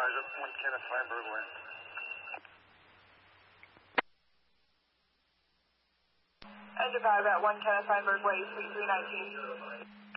Roger, 1 Kenneth Feinberg Way. Enterprise at 1 Kenneth Feinberg Way, Suite 319.